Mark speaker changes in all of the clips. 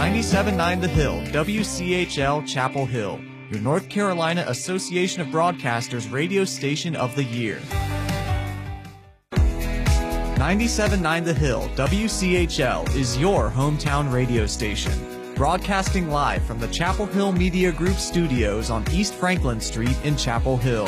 Speaker 1: 97.9 The Hill, WCHL Chapel Hill, your North Carolina Association of Broadcasters radio station of the year. 97.9 The Hill, WCHL is your hometown radio station. Broadcasting live from the Chapel Hill Media Group studios on East Franklin Street in Chapel Hill.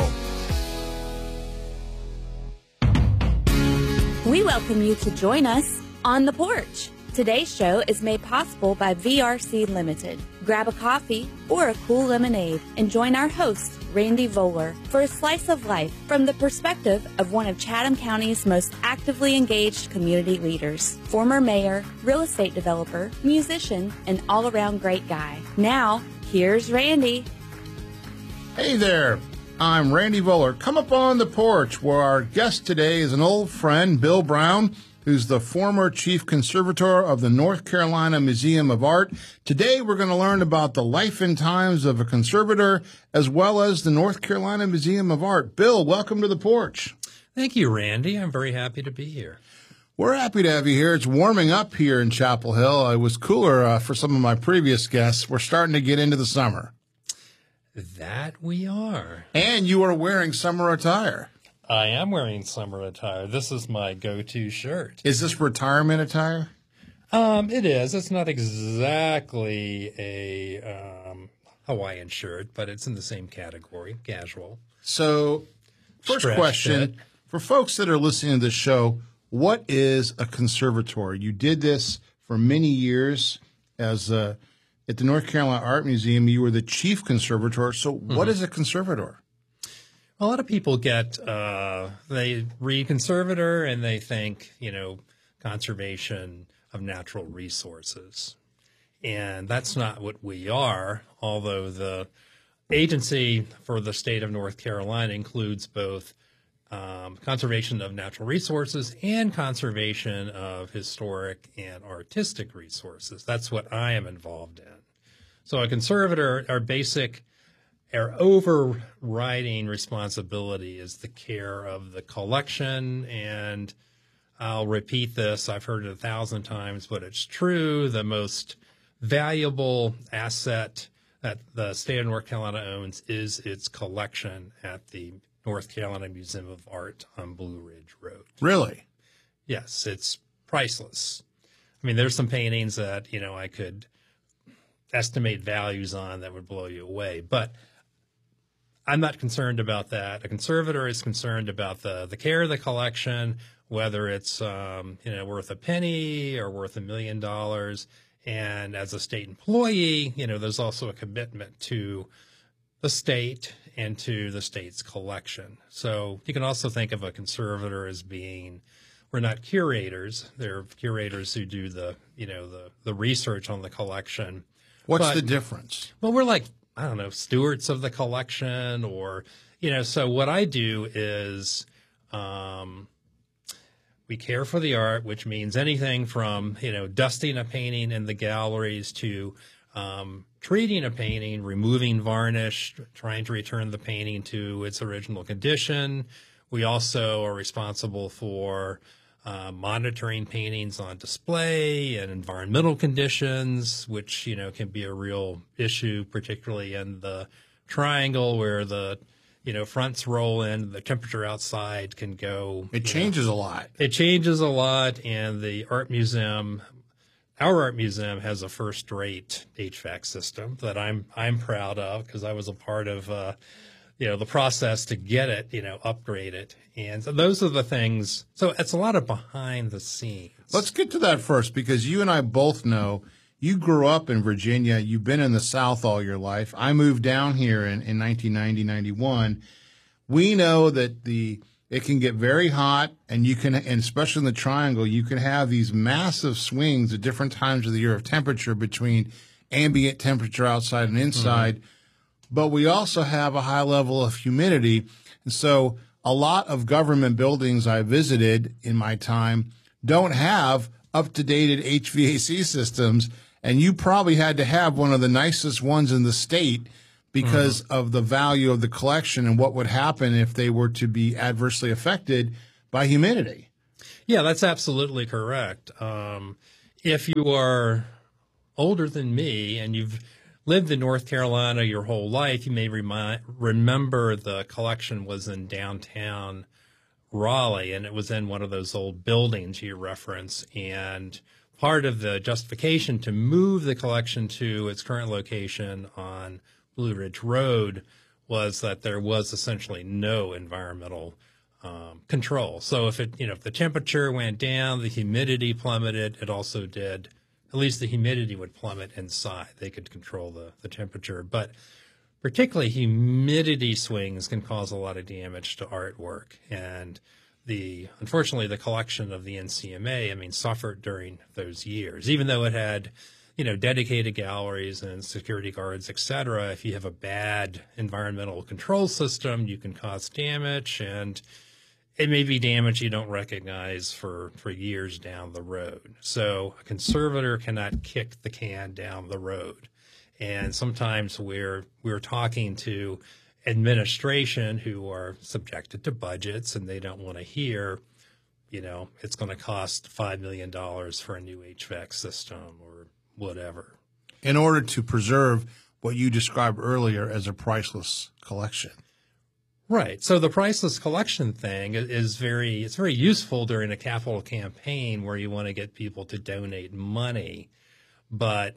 Speaker 2: We welcome you to join us on the porch. Today's show is made possible by VRC Limited. Grab a coffee or a cool lemonade and join our host, Randy Voller, for a slice of life from the perspective of one of Chatham County's most actively engaged community leaders, former mayor, real estate developer, musician, and all-around great guy. Now, here's Randy.
Speaker 3: Hey there, I'm Randy Voller. Come up on the porch where our guest today is an old friend, Bill Brown, who's the former chief conservator of the North Carolina Museum of Art. Today, we're going to learn about the life and times of a conservator, as well as the North Carolina Museum of Art. Bill, welcome to the porch.
Speaker 4: Thank you, Randy. I'm very happy to be here.
Speaker 3: We're happy to have you here. It's warming up here in Chapel Hill. It was cooler for some of my previous guests. We're starting to get into the summer.
Speaker 4: That we are.
Speaker 3: And you are wearing summer attire.
Speaker 4: I am wearing summer attire. This is my go-to shirt.
Speaker 3: Is this retirement attire?
Speaker 4: It is. It's not exactly a Hawaiian shirt, but it's in the same category, casual.
Speaker 3: So, first
Speaker 4: Stretch
Speaker 3: question,
Speaker 4: fit.
Speaker 3: For folks that are listening to this show, what is a conservator? You did this for many years as at the North Carolina Art Museum. You were the chief conservator. So what is a conservator?
Speaker 4: A lot of people they read conservator and they think, conservation of natural resources. And that's not what we are, although the agency for the state of North Carolina includes both conservation of natural resources and conservation of historic and artistic resources. That's what I am involved in. So a conservator, our overriding responsibility is the care of the collection, and I'll repeat this. I've heard it 1,000 times, but it's true. The most valuable asset that the state of North Carolina owns is its collection at the North Carolina Museum of Art on Blue Ridge Road.
Speaker 3: Really?
Speaker 4: Yes, it's priceless. I mean, there's some paintings that, I could estimate values on that would blow you away, but I'm not concerned about that. A conservator is concerned about the care of the collection, whether it's worth a penny or worth $1 million. And as a state employee, there's also a commitment to the state and to the state's collection. So you can also think of a conservator as being, we're not curators. They're curators who do the research on the collection.
Speaker 3: What's the difference?
Speaker 4: Well, we're like, stewards of the collection so what I do is we care for the art, which means anything from, dusting a painting in the galleries to treating a painting, removing varnish, trying to return the painting to its original condition. We also are responsible for monitoring paintings on display and environmental conditions, which, can be a real issue, particularly in the triangle where the, fronts roll in, the temperature outside can go.
Speaker 3: It changes a lot.
Speaker 4: It changes a lot. And our art museum has a first-rate HVAC system that I'm proud of because I was a part of, the process to get it, upgraded. And so those are the things. So it's a lot of behind the scenes.
Speaker 3: Let's get to that first, because you and I both know you grew up in Virginia. You've been in the South all your life. I moved down here in 1990, 91. We know that it can get very hot, and especially in the Triangle, you can have these massive swings at different times of the year of temperature between ambient temperature outside and inside. Mm-hmm. But we also have a high level of humidity. And so a lot of government buildings I visited in my time don't have up-to-date HVAC systems. And you probably had to have one of the nicest ones in the state because of the value of the collection and what would happen if they were to be adversely affected by humidity.
Speaker 4: Yeah, that's absolutely correct. If you are older than me and you've lived in North Carolina your whole life, you may remember the collection was in downtown Raleigh, and it was in one of those old buildings you reference. And part of the justification to move the collection to its current location on Blue Ridge Road was that there was essentially no environmental control. So if the temperature went down, the humidity plummeted. It also did. At least the humidity would plummet inside. They could control the temperature. But particularly humidity swings can cause a lot of damage to artwork. And unfortunately, the collection of the NCMA, suffered during those years. Even though it had, dedicated galleries and security guards, et cetera, if you have a bad environmental control system, you can cause damage. And it may be damage you don't recognize for years down the road. So a conservator cannot kick the can down the road. And sometimes we're talking to administration who are subjected to budgets and they don't want to hear, it's going to cost $5 million for a new HVAC system or whatever.
Speaker 3: In order to preserve what you described earlier as a priceless collection.
Speaker 4: Right. So the priceless collection thing is very useful during a capital campaign where you want to get people to donate money. But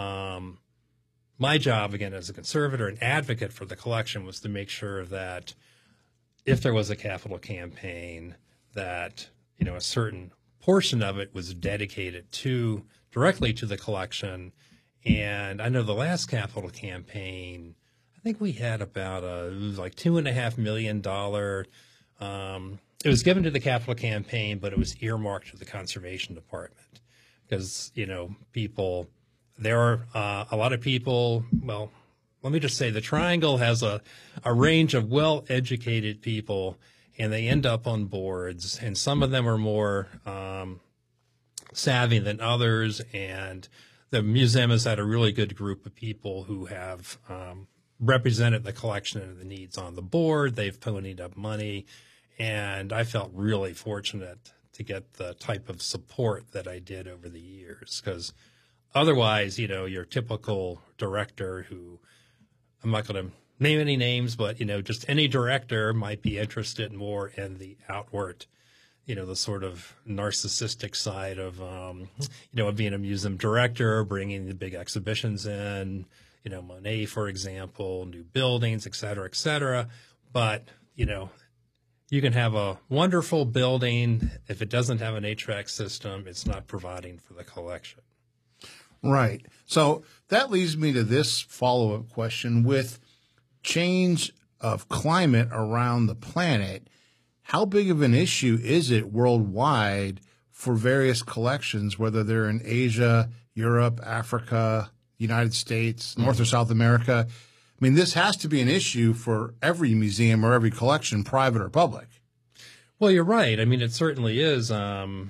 Speaker 4: my job, again, as a conservator and advocate for the collection was to make sure that if there was a capital campaign, that, a certain portion of it was dedicated directly to the collection. And I know the last capital campaign, I think we had about $2.5 million. It was given to the capital campaign, but it was earmarked to the conservation department because, there are a lot of people. Well, let me just say the Triangle has a range of well-educated people, and they end up on boards, and some of them are more savvy than others. And the museum has had a really good group of people who have represented the collection and the needs on the board. They've ponied up money, and I felt really fortunate to get the type of support that I did over the years because otherwise, your typical director who, I'm not going to name any names, but, just any director might be interested more in the outward, the sort of narcissistic side of, of being a museum director, bringing the big exhibitions in, Monet, for example, new buildings, et cetera, et cetera. But, you can have a wonderful building. If it doesn't have an HVAC system, it's not providing for the collection.
Speaker 3: Right. So that leads me to this follow-up question. With change of climate around the planet, how big of an issue is it worldwide for various collections, whether they're in Asia, Europe, Africa, United States, North or South America? This has to be an issue for every museum or every collection, private or public.
Speaker 4: Well, you're right. It certainly is, in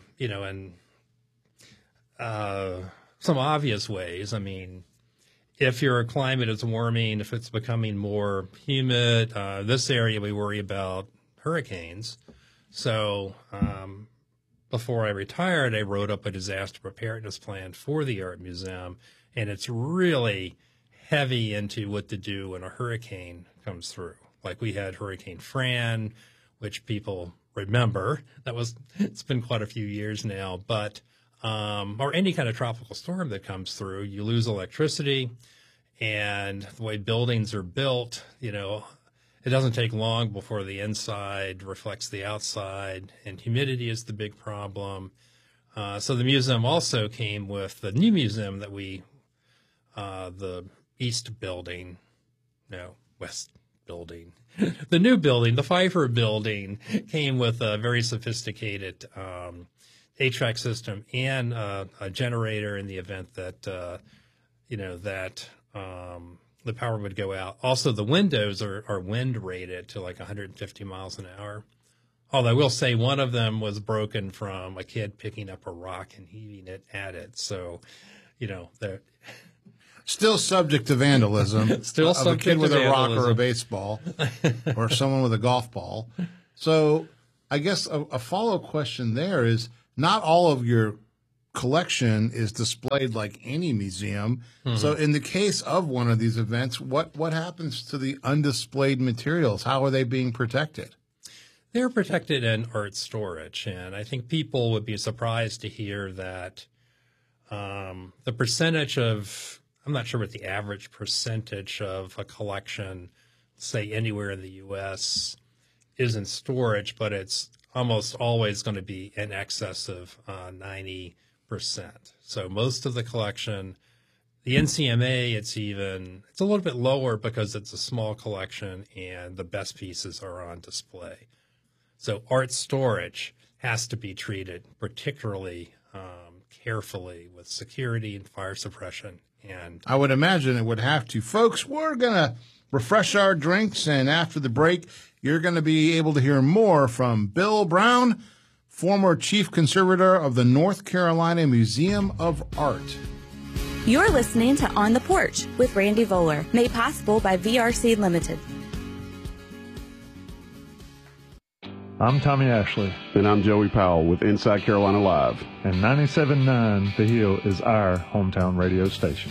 Speaker 4: some obvious ways. If your climate is warming, if it's becoming more humid, this area we worry about hurricanes. So before I retired, I wrote up a disaster preparedness plan for the Art Museum, and it's really heavy into what to do when a hurricane comes through. Like we had Hurricane Fran, which people remember. It's been quite a few years now, but or any kind of tropical storm that comes through, you lose electricity, and the way buildings are built, it doesn't take long before the inside reflects the outside, and humidity is the big problem. So the museum also came with the new museum that the West building, the new building, the Pfeiffer building came with a very sophisticated HVAC system and a generator in the event that, the power would go out. Also, the windows are wind rated to like 150 miles an hour. Although I will say one of them was broken from a kid picking up a rock and heaving it at it. So, they're
Speaker 3: still subject to vandalism.
Speaker 4: Still subject
Speaker 3: a kid with
Speaker 4: to
Speaker 3: a rock
Speaker 4: vandalism.
Speaker 3: or a baseball or someone with a golf ball. So I guess a follow-up question there is not all of your collection is displayed like any museum. So in the case of one of these events, what happens to the undisplayed materials? How are they being protected?
Speaker 4: They're protected in art storage, and I think people would be surprised to hear that the percentage of, I'm not sure what the average percentage of a collection, say anywhere in the U.S., is in storage, but it's almost always going to be in excess of 90%. So most of the collection, the NCMA, it's a little bit lower because it's a small collection and the best pieces are on display. So art storage has to be treated particularly carefully with security and fire suppression. And
Speaker 3: I would imagine it would have to. Folks, we're going to refresh our drinks, and after the break, you're going to be able to hear more from Bill Brown, former chief conservator of the North Carolina Museum of Art.
Speaker 2: You're listening to On the Porch with Randy Voller, made possible by VRC Limited.
Speaker 5: I'm Tommy Ashley.
Speaker 6: And I'm Joey Powell with Inside Carolina Live.
Speaker 5: And 97.9 The Hill is our hometown radio station.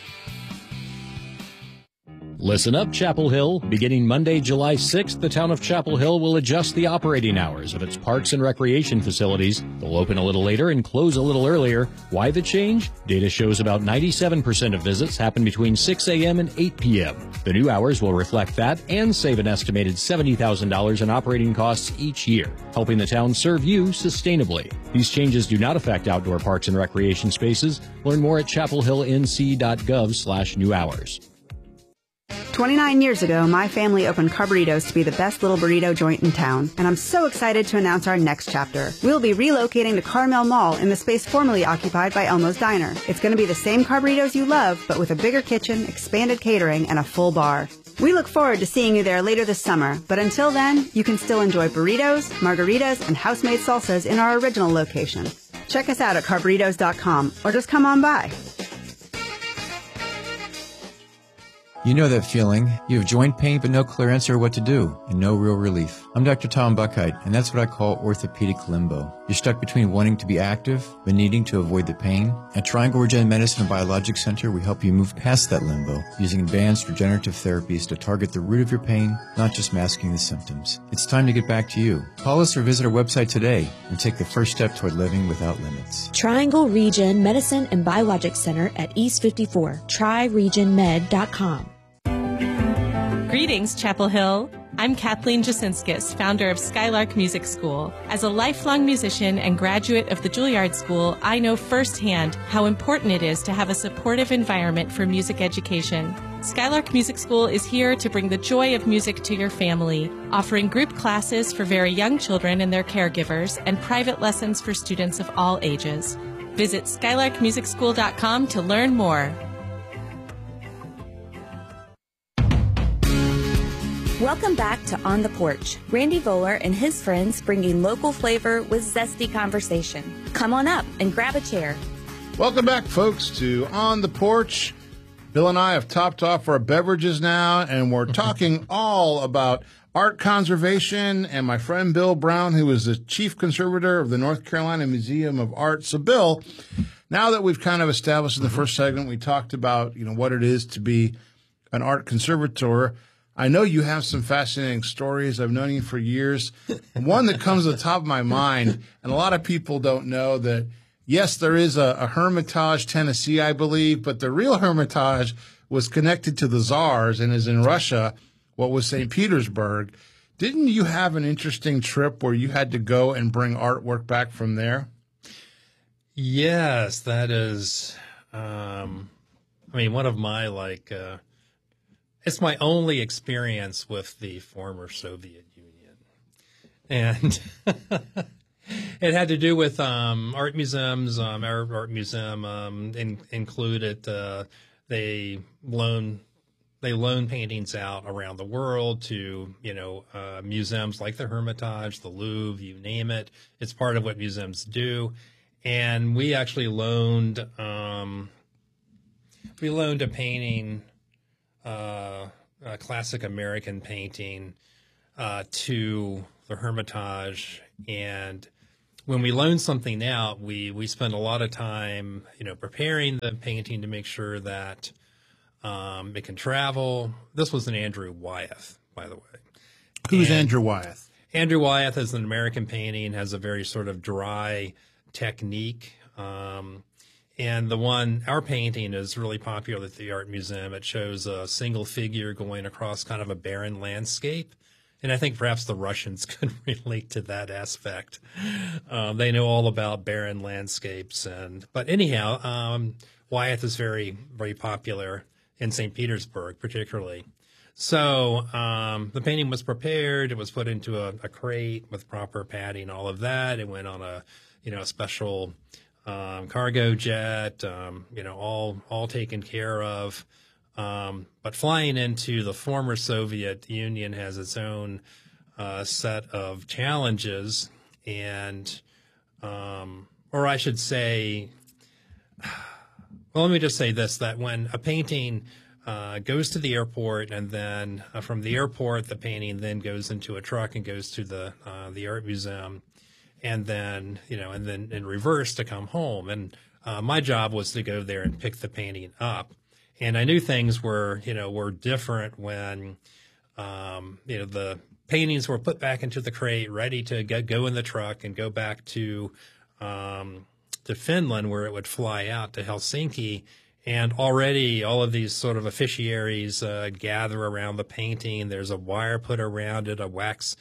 Speaker 7: Listen up, Chapel Hill. Beginning Monday, July 6th, the town of Chapel Hill will adjust the operating hours of its parks and recreation facilities. They'll open a little later and close a little earlier. Why the change? Data shows about 97% of visits happen between 6 a.m. and 8 p.m. The new hours will reflect that and save an estimated $70,000 in operating costs each year, helping the town serve you sustainably. These changes do not affect outdoor parks and recreation spaces. Learn more at chapelhillnc.gov/new hours.
Speaker 8: 29 years ago, my family opened Carburritos to be the best little burrito joint in town, and I'm so excited to announce our next chapter. We'll be relocating to Carmel Mall in the space formerly occupied by Elmo's Diner. It's going to be the same Carburritos you love, but with a bigger kitchen, expanded catering, and a full bar. We look forward to seeing you there later this summer, but until then, you can still enjoy burritos, margaritas, and house-made salsas in our original location. Check us out at carburritos.com, or just come on by.
Speaker 9: You know that feeling. You have joint pain but no clear answer what to do and no real relief. I'm Dr. Tom Buckheit, and that's what I call orthopedic limbo. You're stuck between wanting to be active but needing to avoid the pain. At Triangle Regen Medicine and Biologic Center, we help you move past that limbo using advanced regenerative therapies to target the root of your pain, not just masking the symptoms. It's time to get back to you. Call us or visit our website today and take the first step toward living without limits.
Speaker 10: Triangle Regen Medicine and Biologic Center at East 54. TryRegenMed.com.
Speaker 11: Greetings, Chapel Hill. I'm Kathleen Jasinskis, founder of Skylark Music School. As a lifelong musician and graduate of the Juilliard School, I know firsthand how important it is to have a supportive environment for music education. Skylark Music School is here to bring the joy of music to your family, offering group classes for very young children and their caregivers, and private lessons for students of all ages. Visit SkylarkMusicSchool.com to learn more.
Speaker 2: Welcome back to On the Porch. Randy Voller and his friends bringing local flavor with zesty conversation. Come on up and grab a chair.
Speaker 3: Welcome back, folks, to On the Porch. Bill and I have topped off our beverages now, and we're talking all about art conservation and my friend Bill Brown, who is the chief conservator of the North Carolina Museum of Art. So, Bill, now that we've kind of established in the first segment, we talked about, what it is to be an art conservator. I know you have some fascinating stories. I've known you for years. One that comes to the top of my mind, and a lot of people don't know that, yes, there is a Hermitage, Tennessee, I believe, but the real Hermitage was connected to the Tsars and is in Russia, what was St. Petersburg. Didn't you have an interesting trip where you had to go and bring artwork back from there?
Speaker 4: Yes, that is, one of my, it's my only experience with the former Soviet Union. And it had to do with art museums. Our art museum included they loan paintings out around the world to museums like the Hermitage, the Louvre, you name it. It's part of what museums do. And we actually loaned a painting, a classic American painting, to the Hermitage, and when we loan something out, we spend a lot of time, preparing the painting to make sure that it can travel. This was an Andrew Wyeth, by the way.
Speaker 3: Who's Andrew Wyeth?
Speaker 4: Andrew Wyeth is an American painting, has a very sort of dry technique. And our painting is really popular at the Art Museum. It shows a single figure going across kind of a barren landscape. And I think perhaps the Russians could relate to that aspect. They know all about barren landscapes. But anyhow, Wyeth is very, very popular in St. Petersburg, particularly. So the painting was prepared. It was put into a crate with proper padding, all of that. It went on a special cargo jet, all taken care of. But flying into the former Soviet Union has its own set of challenges, and or I should say, well, let me just say this: that when a painting goes to the airport, and then from the airport, the painting then goes into a truck and goes to the art museum, and then in reverse to come home. And my job was to go there and pick the painting up. And I knew things were different when, the paintings were put back into the crate, ready to go in the truck and go back to Finland, where it would fly out to Helsinki. And already all of these sort of officiaries gather around the painting. There's a wire put around it, a wax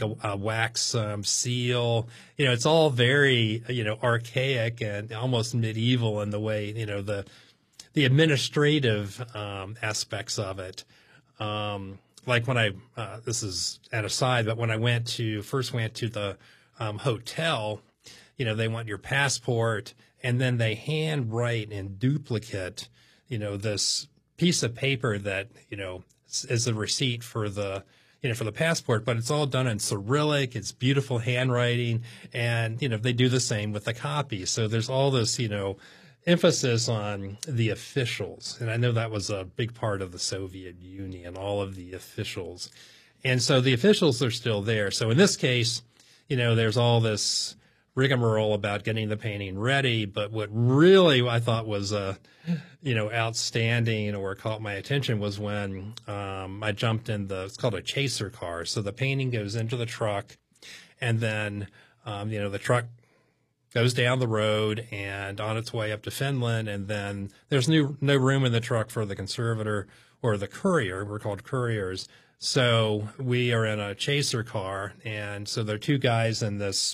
Speaker 4: seal. It's all very, archaic and almost medieval in the way, the administrative aspects of it. Like when this is an aside, but when I first went to the hotel, they want your passport, and then they handwrite in duplicate, this piece of paper that, is a receipt for the passport, but it's all done in Cyrillic. It's beautiful handwriting, and, they do the same with the copy. So there's all this, emphasis on the officials. And I know that was a big part of the Soviet Union, all of the officials. And so the officials are still there. So in this case, there's all this rigmarole about getting the painting ready. But what really I thought was, outstanding or caught my attention was when I jumped in it's called a chaser car. So the painting goes into the truck, and then, the truck goes down the road and on its way up to Finland, and then there's no room in the truck for the conservator or the courier. We're called couriers. So we are in a chaser car, and so there are two guys in this,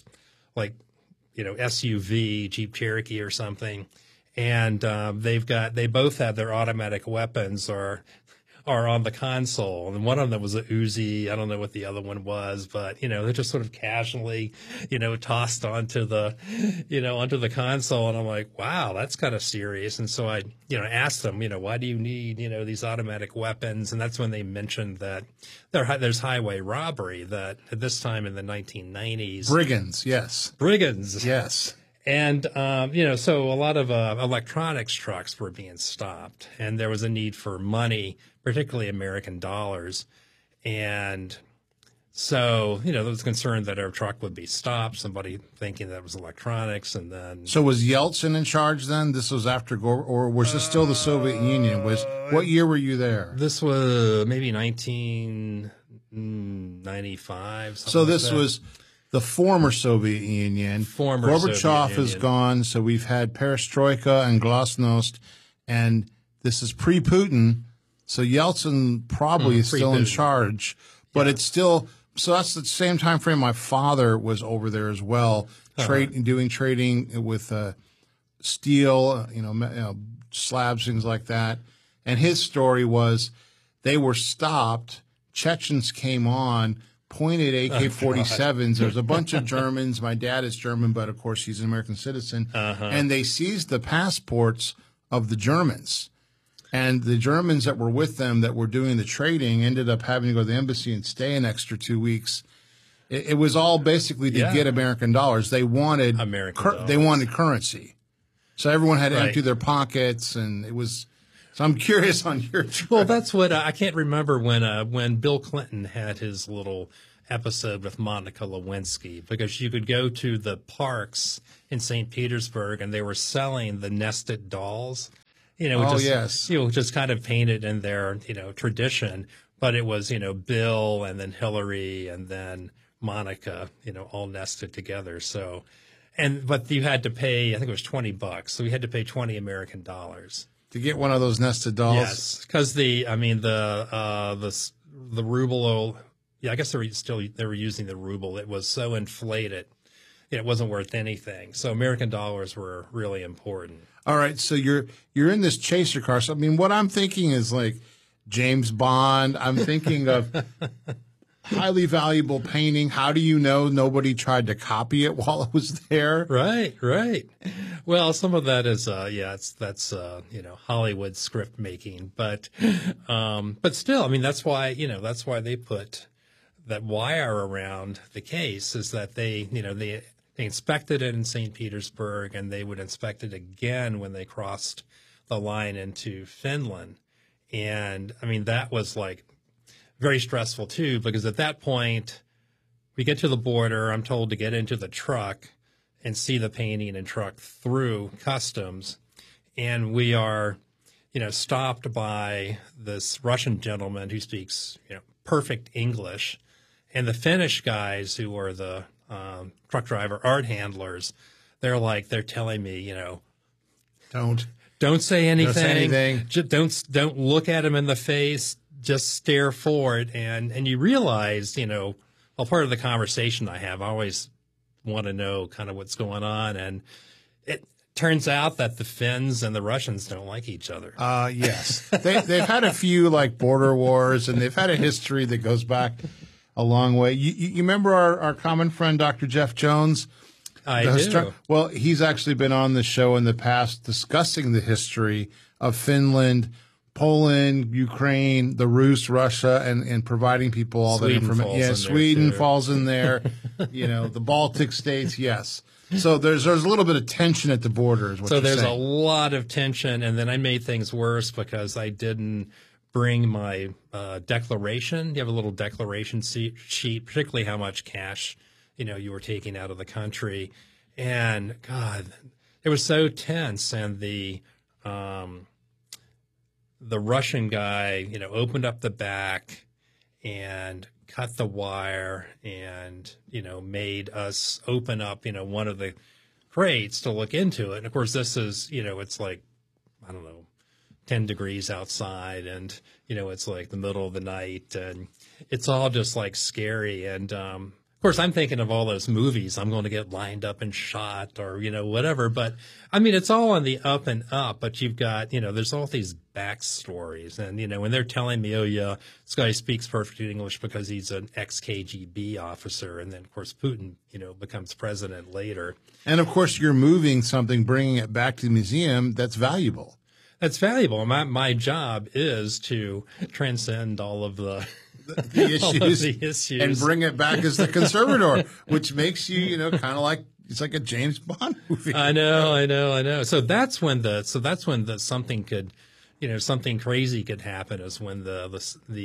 Speaker 4: SUV, Jeep Cherokee or something, and they both have their automatic weapons are on the console, and one of them was a Uzi. I don't know what the other one was, but they're just sort of casually, tossed onto the console, and I'm like, wow, that's kind of serious. And so I, asked them, why do you need, these automatic weapons? And that's when they mentioned that there's highway robbery, that at this time in the 1990s,
Speaker 3: brigands, yes.
Speaker 4: And, so a lot of electronics trucks were being stopped, and there was a need for money, particularly American dollars. And so, there was concern that our truck would be stopped, somebody thinking that it was electronics, and then...
Speaker 3: So was Yeltsin in charge then? This was after Gorbachev, or was this still the Soviet Union? What year were you there?
Speaker 4: This was maybe 1995.
Speaker 3: So this was the former Soviet Union. Gorbachev is gone, so we've had Perestroika and Glasnost, and this is pre-Putin, so Yeltsin probably is still in charge, but it's still, so that's the same time frame my father was over there as well, doing trading with steel, slabs, things like that. And his story was they were stopped, Chechens came on, pointed AK-47s. There's a bunch of Germans. My dad is German, but of course he's an American citizen. And they seized the passports of the Germans. And the Germans that were with them that were doing the trading ended up having to go to the embassy and stay an extra 2 weeks. It was all basically to get American dollars. They wanted they wanted currency. So everyone had to empty their pockets, and it was. So I'm curious on your trip.
Speaker 4: Well, that's what I can't remember when Bill Clinton had his little episode with Monica Lewinsky, because you could go to the parks in St. Petersburg and they were selling the nested dolls, just kind of painted in their, tradition, but it was, Bill and then Hillary and then Monica, all nested together. So, but you had to pay, I think it was $20. So we had to pay $20 American dollars
Speaker 3: to get one of those nested dolls.
Speaker 4: Yes. Because the ruble, I guess they were using the ruble. It was so inflated, it wasn't worth anything. So American dollars were really important.
Speaker 3: All right, so you're in this chaser car. So I mean, what I'm thinking is like James Bond. I'm thinking of highly valuable painting. How do you know nobody tried to copy it while it was there?
Speaker 4: Right. Well, some of that is that's Hollywood script making, but still, I mean, that's why they put that wire around the case, is that they inspected it in St. Petersburg, and they would inspect it again when they crossed the line into Finland. And I mean, that was like very stressful too, because at that point we get to the border, I'm told to get into the truck and see the painting and truck through customs. And we are, stopped by this Russian gentleman who speaks, perfect English. And the Finnish guys, who are the truck driver art handlers, they're telling me, don't say anything. Don't look at him in the face. Just stare forward. And you realize, part of the conversation I have, I always want to know kind of what's going on. And it turns out that the Finns and the Russians don't like each other.
Speaker 3: Yes. They've had a few like border wars, and they've had a history that goes back a long way. You remember our common friend, Dr. Jeff Jones?
Speaker 4: I do.
Speaker 3: Well, he's actually been on the show in the past discussing the history of Finland, Poland, Ukraine, the Rus, Russia, and providing people all that information. Yeah, Sweden falls in there. The Baltic states, yes. So there's a little bit of tension at the border, is what you're saying.
Speaker 4: So there's a lot of tension, and then I made things worse because I didn't bring my declaration. You have a little declaration sheet, particularly how much cash you were taking out of the country. And God, it was so tense. And the Russian guy, opened up the back and cut the wire and, made us open up, one of the crates to look into it. And of course, this is, it's like, I don't know, 10 degrees outside, and, it's like the middle of the night, and it's all just like scary. And, of course, I'm thinking of all those movies. I'm going to get lined up and shot, or, whatever. But I mean, it's all on the up and up, but you've got, there's all these backstories. And, when they're telling me, oh, yeah, this guy speaks perfect English because he's an ex-KGB officer. And then, of course, Putin, becomes president later.
Speaker 3: And, of course, you're moving something, bringing it back to the museum that's valuable.
Speaker 4: That's valuable. My job is to transcend all of the issues
Speaker 3: and bring it back as the conservator, which makes you, kind of like, it's like a James Bond movie.
Speaker 4: I know. So that's when something could, something crazy could happen, is when the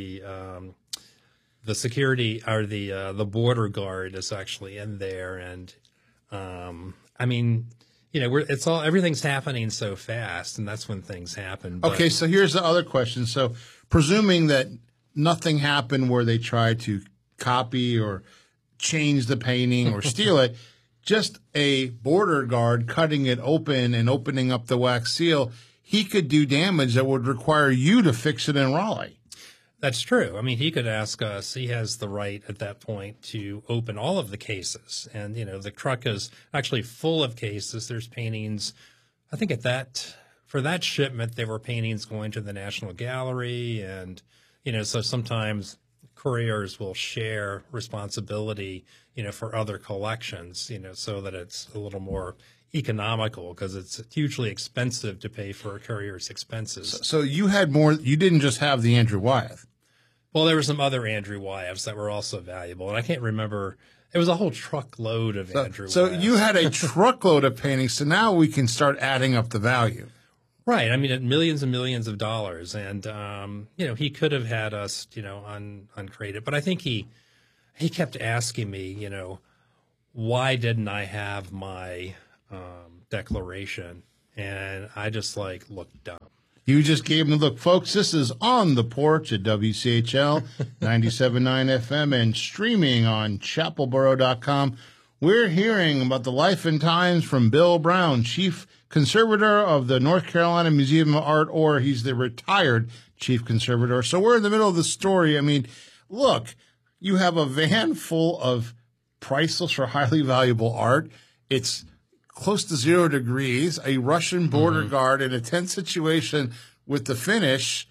Speaker 4: security or the border guard is actually in there. And, I mean, everything's happening so fast, and that's when things happen. But,
Speaker 3: okay. So here's the other question. So presuming that nothing happened where they tried to copy or change the painting or steal it, just a border guard cutting it open and opening up the wax seal, he could do damage that would require you to fix it in Raleigh.
Speaker 4: That's true. I mean, he could ask us. He has the right at that point to open all of the cases. And, the truck is actually full of cases. There's paintings. I think for that shipment, there were paintings going to the National Gallery. And, so sometimes couriers will share responsibility, for other collections, so that it's a little more economical, because it's hugely expensive to pay for a courier's expenses.
Speaker 3: So you had more. You didn't just have the Andrew Wyeth.
Speaker 4: Well, there were some other Andrew Wyeths that were also valuable, and I can't remember. It was a whole truckload of Andrew Wyeths.
Speaker 3: So you had a truckload of paintings, so now we can start adding up the value.
Speaker 4: Right. I mean, millions and millions of dollars. And, he could have had us, uncrated. But I think he he kept asking me, why didn't I have my declaration? And I just looked dumb.
Speaker 3: You just gave him the look. Folks, this is On the Porch at WCHL 97.9 FM and streaming on chapelboro.com. We're hearing about the life and times from Bill Brown, Chief Conservator of the North Carolina Museum of Art, or he's the retired Chief Conservator. So we're in the middle of the story. I mean, look, you have a van full of priceless or highly valuable art. It's close to 0 degrees, a Russian border guard in a tense situation with the Finnish,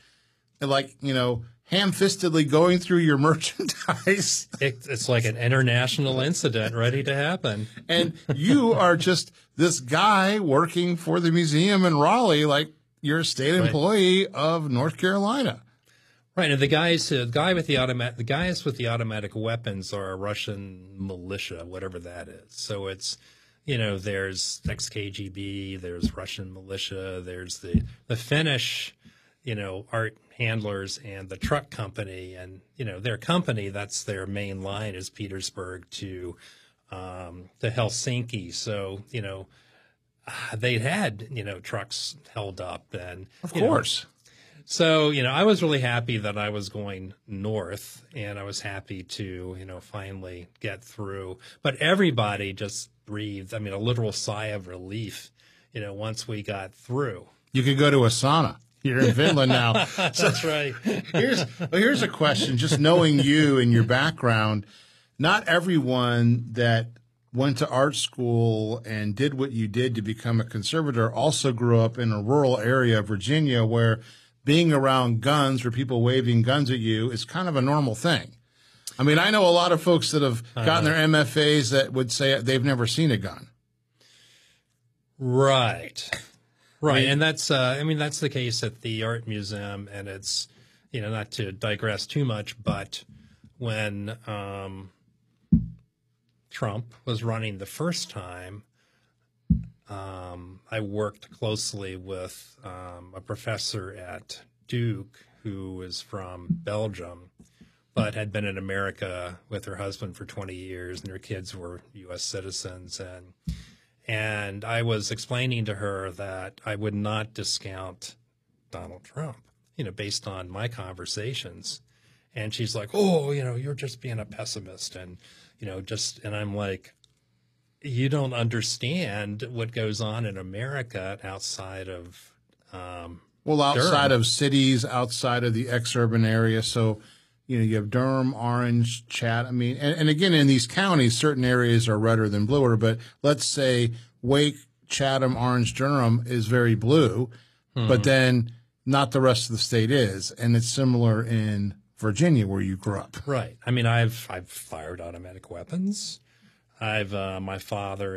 Speaker 3: ham-fistedly going through your merchandise.
Speaker 4: It's like an international incident ready to happen.
Speaker 3: And you are just this guy working for the museum in Raleigh, like you're a state employee of North Carolina.
Speaker 4: Right, and the guys with the automatic weapons are a Russian militia, whatever that is. So it's, there's ex-KGB, there's Russian militia, there's the Finnish, art handlers and the truck company, and their company, that's their main line is Petersburg to Helsinki. So they'd had trucks held up, and
Speaker 3: of course.
Speaker 4: So, I was really happy that I was going north, and I was happy to, finally get through. But everybody just breathed, a literal sigh of relief, once we got through.
Speaker 3: You could go to a sauna. You're in Finland now.
Speaker 4: That's right.
Speaker 3: Here's a question, just knowing you and your background. Not everyone that went to art school and did what you did to become a conservator also grew up in a rural area of Virginia where being around guns or people waving guns at you is kind of a normal thing. I know a lot of folks that have gotten their MFAs that would say they've never seen a gun.
Speaker 4: Right. Right. And that's the case at the Art Museum. And it's, not to digress too much, but when Trump was running the first time, I worked closely with a professor at Duke who was from Belgium, but had been in America with her husband for 20 years, and her kids were U.S. citizens. And I was explaining to her that I would not discount Donald Trump, based on my conversations. And she's like, oh, you're just being a pessimist. And, and I'm like, you don't understand what goes on in America outside of
Speaker 3: outside
Speaker 4: Durham.
Speaker 3: Of cities, outside of the ex-urban area. So, you have Durham, Orange, Chatham. And again, in these counties, certain areas are redder than bluer. But let's say Wake, Chatham, Orange, Durham is very blue, but then not the rest of the state is. And it's similar in Virginia where you grew up.
Speaker 4: Right. I've fired automatic weapons. My father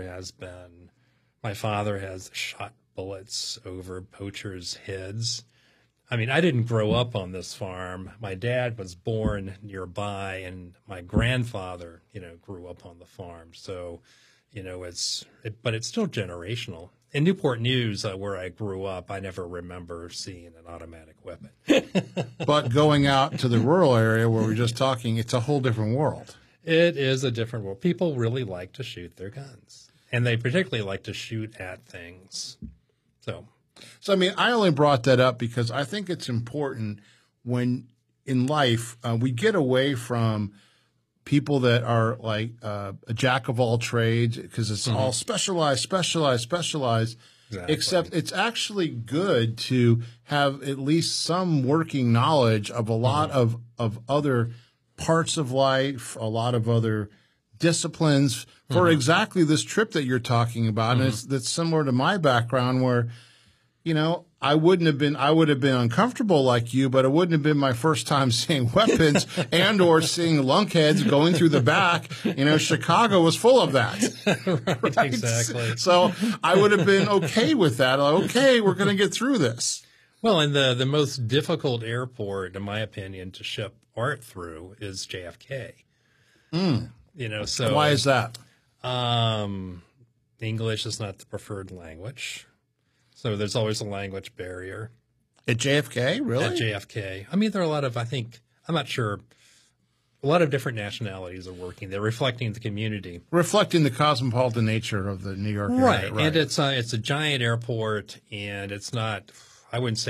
Speaker 4: has shot bullets over poachers' heads. I didn't grow up on this farm. My dad was born nearby, and my grandfather, grew up on the farm. So, but it's still generational. In Newport News, where I grew up, I never remember seeing an automatic weapon.
Speaker 3: But going out to the rural area where we're just talking, it's a whole different world.
Speaker 4: It is a different world. People really like to shoot their guns, and they particularly like to shoot at things. So
Speaker 3: I only brought that up because I think it's important when in life we get away from people that are like a jack of all trades because it's all specialized. Exactly. Except it's actually good to have at least some working knowledge of a lot of other parts of life, a lot of other disciplines for exactly this trip that you're talking about. And that's similar to my background where, I would have been uncomfortable like you, but it wouldn't have been my first time seeing weapons and or seeing lunkheads going through the back. Chicago was full of that.
Speaker 4: Right? Exactly.
Speaker 3: So I would have been okay with that. Like, okay, we're going to get through this.
Speaker 4: Well, and the most difficult airport, in my opinion, to ship art through is JFK. So
Speaker 3: why is that?
Speaker 4: English is not the preferred language. So there's always a language barrier.
Speaker 3: At JFK, really?
Speaker 4: At JFK. There are a lot of, I'm not sure a lot of different nationalities are working. They're reflecting the community.
Speaker 3: Reflecting the cosmopolitan nature of the New York area.
Speaker 4: Right. And it's a giant airport, and it's not, I wouldn't say